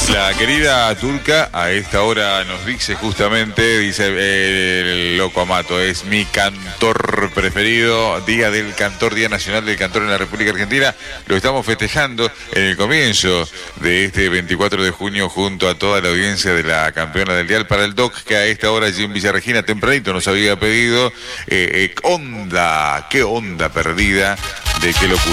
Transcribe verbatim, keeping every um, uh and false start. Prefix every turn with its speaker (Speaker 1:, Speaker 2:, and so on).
Speaker 1: La querida Turca a esta hora nos dice justamente, dice eh, el Loco Amato, es mi cantor preferido, Día del Cantor, Día Nacional del Cantor en la República Argentina. Lo estamos festejando en el comienzo de este veinticuatro de junio junto a toda la audiencia de la campeona del Dial para el Doc, que a esta hora allí en Villa Regina tempranito nos había pedido eh, eh, onda, qué onda perdida, de qué locura.